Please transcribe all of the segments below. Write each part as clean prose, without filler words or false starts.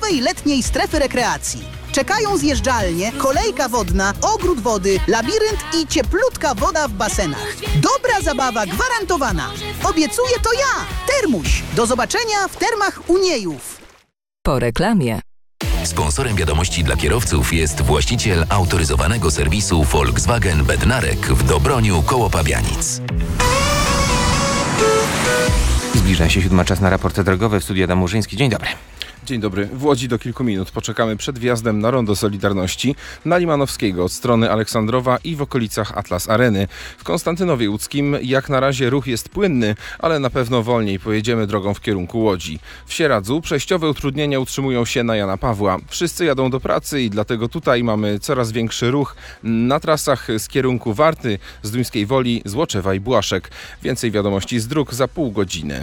nowej letniej strefy rekreacji. Czekają zjeżdżalnie, kolejka wodna, ogród wody, labirynt i cieplutka woda w basenach. Dobra zabawa gwarantowana. Obiecuję to ja, Termuś. Do zobaczenia w Termach Uniejów. Po reklamie. Sponsorem wiadomości dla kierowców jest właściciel autoryzowanego serwisu Volkswagen Bednarek w Dobroniu koło Pabianic. Zbliża się 7, czas na raport drogowy. W studiu Adam Murzyński. Dzień dobry. Dzień dobry. W Łodzi do kilku minut poczekamy przed wjazdem na Rondo Solidarności, na Limanowskiego od strony Aleksandrowa i w okolicach Atlas Areny. W Konstantynowie Łódzkim jak na razie ruch jest płynny, ale na pewno wolniej pojedziemy drogą w kierunku Łodzi. W Sieradzu przejściowe utrudnienia utrzymują się na Jana Pawła. Wszyscy jadą do pracy i dlatego tutaj mamy coraz większy ruch na trasach z kierunku Warty, Zduńskiej Woli, Złoczewa i Błaszek. Więcej wiadomości z dróg za pół godziny.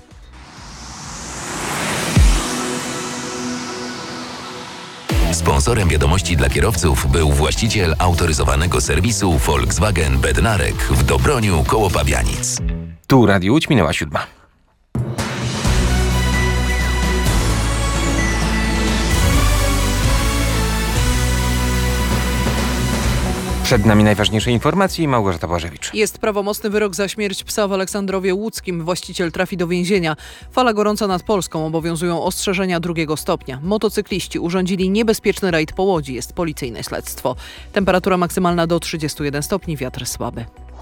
Sponsorem wiadomości dla kierowców był właściciel autoryzowanego serwisu Volkswagen Bednarek w Dobroniu koło Pabianic. Tu Radio Łódź, minęła 7. Przed nami najważniejsze informacje. Małgorzata Błażewicz. Jest prawomocny wyrok za śmierć psa w Aleksandrowie Łódzkim. Właściciel trafi do więzienia. Fala gorąca nad Polską. Obowiązują ostrzeżenia 2. stopnia. Motocykliści urządzili niebezpieczny rajd po Łodzi. Jest policyjne śledztwo. Temperatura maksymalna do 31 stopni. Wiatr słaby.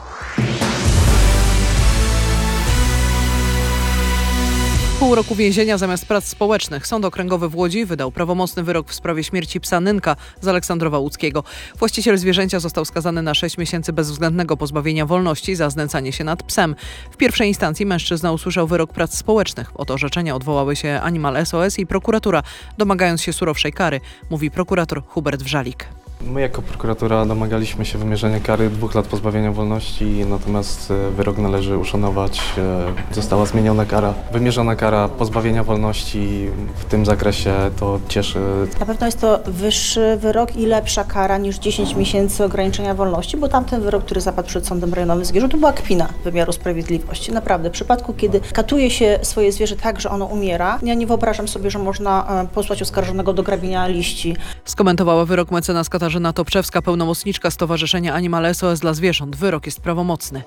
Pół roku więzienia zamiast prac społecznych. Sąd Okręgowy w Łodzi wydał prawomocny wyrok w sprawie śmierci psa Nynka z Aleksandrowa Łódzkiego. Właściciel zwierzęcia został skazany na 6 miesięcy bezwzględnego pozbawienia wolności za znęcanie się nad psem. W pierwszej instancji mężczyzna usłyszał wyrok prac społecznych. Od orzeczenia odwołały się Animal SOS i prokuratura, domagając się surowszej kary, mówi prokurator Hubert Wrzalik. My jako prokuratura domagaliśmy się wymierzenia kary 2 lat pozbawienia wolności, natomiast wyrok należy uszanować. Została zmieniona kara, wymierzona kara pozbawienia wolności w tym zakresie, to cieszy. Na pewno jest to wyższy wyrok i lepsza kara niż 10 miesięcy ograniczenia wolności, bo tamten wyrok, który zapadł przed Sądem Rejonowym Zgierzu, to była kpina wymiaru sprawiedliwości. Naprawdę, w przypadku, kiedy katuje się swoje zwierzę tak, że ono umiera, ja nie wyobrażam sobie, że można posłać oskarżonego do grabienia liści. Skomentowała wyrok mecenas Katarzyna Topczewska, pełnomocniczka Stowarzyszenia Animal SOS dla zwierząt. Wyrok jest prawomocny.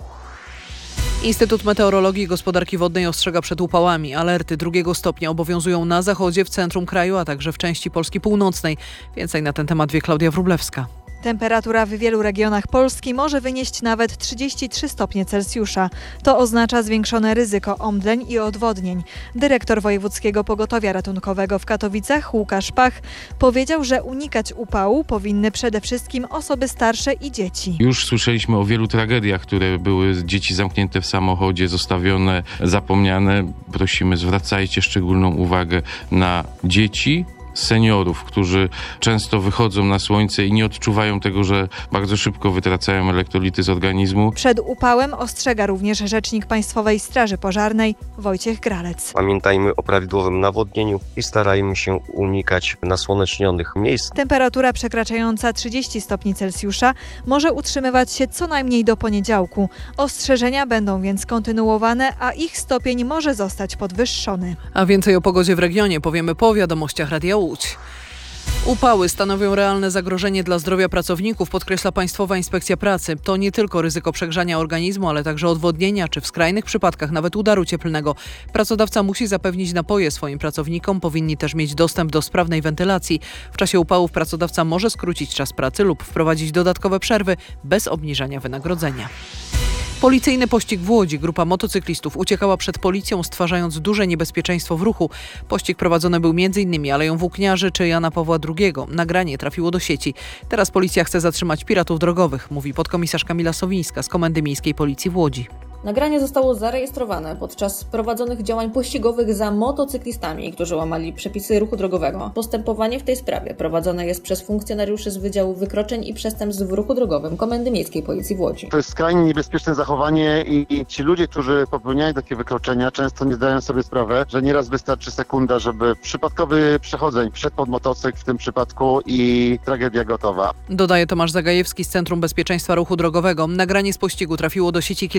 Instytut Meteorologii i Gospodarki Wodnej ostrzega przed upałami. Alerty 2. stopnia obowiązują na zachodzie, w centrum kraju, a także w części Polski Północnej. Więcej na ten temat wie Klaudia Wróblewska. Temperatura w wielu regionach Polski może wynieść nawet 33 stopnie Celsjusza. To oznacza zwiększone ryzyko omdleń i odwodnień. Dyrektor Wojewódzkiego Pogotowia Ratunkowego w Katowicach, Łukasz Pach, powiedział, że unikać upału powinny przede wszystkim osoby starsze i dzieci. Już słyszeliśmy o wielu tragediach, które były dzieci zamknięte w samochodzie, zostawione, zapomniane. Prosimy, zwracajcie szczególną uwagę na dzieci, seniorów, którzy często wychodzą na słońce i nie odczuwają tego, że bardzo szybko wytracają elektrolity z organizmu. Przed upałem ostrzega również rzecznik Państwowej Straży Pożarnej Wojciech Gralec. Pamiętajmy o prawidłowym nawodnieniu i starajmy się unikać nasłonecznionych miejsc. Temperatura przekraczająca 30 stopni Celsjusza może utrzymywać się co najmniej do poniedziałku. Ostrzeżenia będą więc kontynuowane, a ich stopień może zostać podwyższony. A więcej o pogodzie w regionie powiemy po wiadomościach Radia Łódź. Upały stanowią realne zagrożenie dla zdrowia pracowników, podkreśla Państwowa Inspekcja Pracy. To nie tylko ryzyko przegrzania organizmu, ale także odwodnienia, czy w skrajnych przypadkach nawet udaru cieplnego. Pracodawca musi zapewnić napoje swoim pracownikom, powinni też mieć dostęp do sprawnej wentylacji. W czasie upałów pracodawca może skrócić czas pracy lub wprowadzić dodatkowe przerwy bez obniżania wynagrodzenia. Policyjny pościg w Łodzi. Grupa motocyklistów uciekała przed policją, stwarzając duże niebezpieczeństwo w ruchu. Pościg prowadzony był m.in. Aleją Włókniarzy czy Jana Pawła II. Nagranie trafiło do sieci. Teraz policja chce zatrzymać piratów drogowych, mówi podkomisarz Kamila Sowińska z Komendy Miejskiej Policji w Łodzi. Nagranie zostało zarejestrowane podczas prowadzonych działań pościgowych za motocyklistami, którzy łamali przepisy ruchu drogowego. Postępowanie w tej sprawie prowadzone jest przez funkcjonariuszy z Wydziału Wykroczeń i Przestępstw w Ruchu Drogowym Komendy Miejskiej Policji w Łodzi. To jest skrajnie niebezpieczne zachowanie i ci ludzie, którzy popełniają takie wykroczenia, często nie zdają sobie sprawy, że nieraz wystarczy sekunda, żeby przypadkowy przechodzeń wszedł pod motocykl w tym przypadku i tragedia gotowa. Dodaje Tomasz Zagajewski z Centrum Bezpieczeństwa Ruchu Drogowego. Nagranie z pościgu trafiło do sieci kilka dni temu.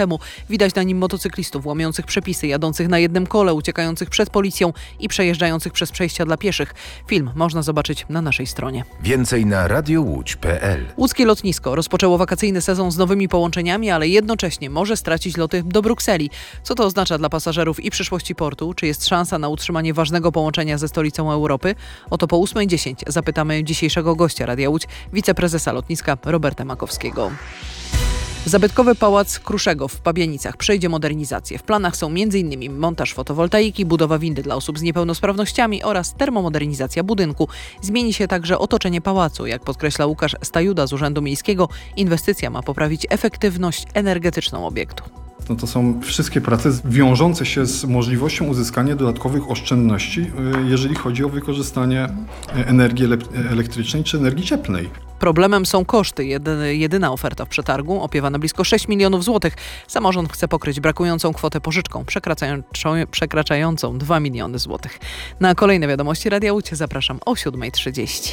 temu. Widać na nim motocyklistów łamiących przepisy, jadących na jednym kole, uciekających przed policją i przejeżdżających przez przejścia dla pieszych. Film można zobaczyć na naszej stronie. Więcej na radiołódź.pl. Łódzkie lotnisko rozpoczęło wakacyjny sezon z nowymi połączeniami, ale jednocześnie może stracić loty do Brukseli. Co to oznacza dla pasażerów i przyszłości portu? Czy jest szansa na utrzymanie ważnego połączenia ze stolicą Europy? Oto po 8:10 zapytamy dzisiejszego gościa Radia Łódź, wiceprezesa lotniska Roberta Makowskiego. Zabytkowy Pałac Kruszego w Pabianicach przejdzie modernizację. W planach są m.in. montaż fotowoltaiki, budowa windy dla osób z niepełnosprawnościami oraz termomodernizacja budynku. Zmieni się także otoczenie pałacu. Jak podkreśla Łukasz Stajuda z Urzędu Miejskiego, inwestycja ma poprawić efektywność energetyczną obiektu. To są wszystkie prace wiążące się z możliwością uzyskania dodatkowych oszczędności, jeżeli chodzi o wykorzystanie energii elektrycznej czy energii cieplnej. Problemem są koszty. Jedyna oferta w przetargu opiewa na blisko 6 milionów złotych. Samorząd chce pokryć brakującą kwotę pożyczką, przekraczającą 2 miliony złotych. Na kolejne wiadomości Radia Łódź zapraszam o 7:30.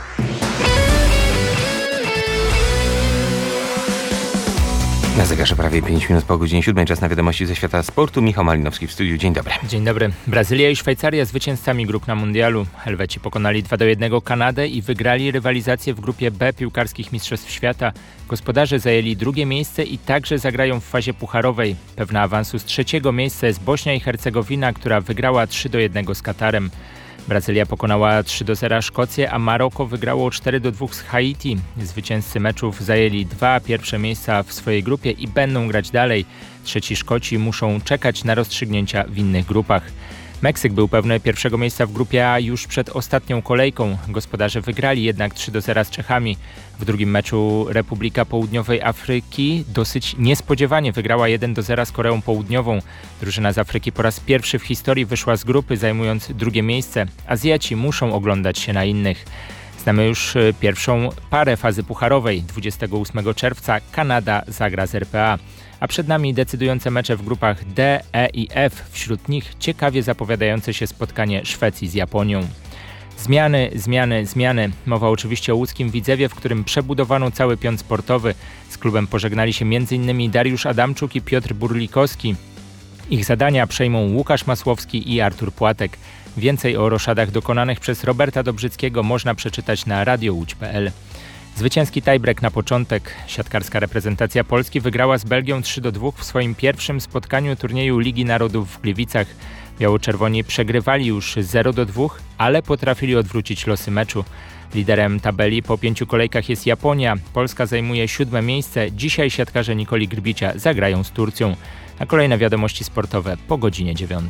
Na zegarze prawie 5 minut po godzinie 7. Czas na wiadomości ze świata sportu. Michał Malinowski w studiu. Dzień dobry. Dzień dobry. Brazylia i Szwajcaria zwycięzcami grup na mundialu. Helweci pokonali 2-1 Kanadę i wygrali rywalizację w grupie B piłkarskich Mistrzostw Świata. Gospodarze zajęli drugie miejsce i także zagrają w fazie pucharowej. Pewna awansu z trzeciego miejsca jest Bośnia i Hercegowina, która wygrała 3-1 z Katarem. Brazylia pokonała 3-0 Szkocję, a Maroko wygrało 4-2 z Haiti. Zwycięzcy meczów zajęli 2 pierwsze miejsca w swojej grupie i będą grać dalej. Trzeci Szkoci muszą czekać na rozstrzygnięcia w innych grupach. Meksyk był pewny pierwszego miejsca w grupie A już przed ostatnią kolejką. Gospodarze wygrali jednak 3-0 z Czechami. W drugim meczu Republika Południowej Afryki dosyć niespodziewanie wygrała 1-0 z Koreą Południową. Drużyna z Afryki po raz pierwszy w historii wyszła z grupy, zajmując drugie miejsce. Azjaci muszą oglądać się na innych. Znamy już pierwszą parę fazy pucharowej. 28 czerwca Kanada zagra z RPA. A przed nami decydujące mecze w grupach D, E i F. Wśród nich ciekawie zapowiadające się spotkanie Szwecji z Japonią. Zmiany. Mowa oczywiście o łódzkim Widzewie, w którym przebudowano cały pion sportowy. Z klubem pożegnali się m.in. Dariusz Adamczuk i Piotr Burlikowski. Ich zadania przejmą Łukasz Masłowski i Artur Płatek. Więcej o roszadach dokonanych przez Roberta Dobrzyckiego można przeczytać na radiołódź.pl. Zwycięski tiebreak na początek. Siatkarska reprezentacja Polski wygrała z Belgią 3-2 w swoim pierwszym spotkaniu turnieju Ligi Narodów w Gliwicach. Biało-czerwoni przegrywali już 0-2, ale potrafili odwrócić losy meczu. Liderem tabeli po 5 kolejkach jest Japonia. Polska zajmuje 7. miejsce. Dzisiaj siatkarze Nikoli Grbicia zagrają z Turcją. A kolejne wiadomości sportowe po godzinie 9.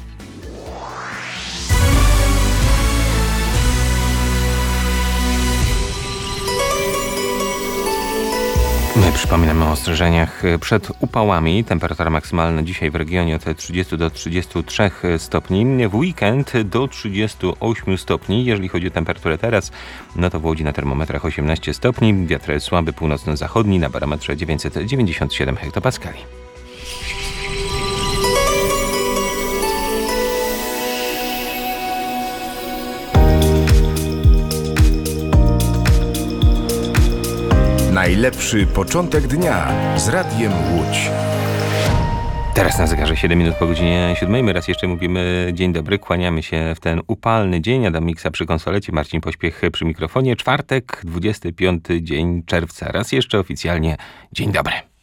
My przypominamy o ostrzeżeniach przed upałami. Temperatura maksymalna dzisiaj w regionie od 30 do 33 stopni. W weekend do 38 stopni. Jeżeli chodzi o temperaturę teraz, no to w Łodzi na termometrach 18 stopni. Wiatr słaby północno-zachodni na barometrze 997 hektopaskali. Najlepszy początek dnia z Radiem Łódź. Teraz na zegarze 7 minut po godzinie 7. My raz jeszcze mówimy dzień dobry, kłaniamy się w ten upalny dzień. Adam Miksa przy konsolecie, Marcin Pośpiech przy mikrofonie. Czwartek, 25 dzień czerwca. Raz jeszcze oficjalnie dzień dobry.